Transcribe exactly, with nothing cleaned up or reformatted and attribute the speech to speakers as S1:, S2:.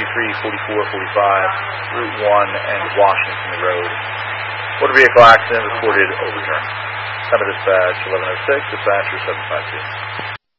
S1: forty-three, forty-four, forty-five, Route one, and Washington Road. Motor vehicle accident reported overturned. Center dispatch eleven oh six, dispatcher seven five two.